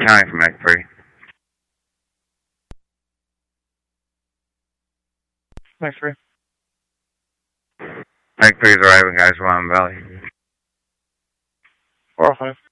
County from Meg 3. Meg 3. Meg 3 is arriving, guys. We're on Valley. 405.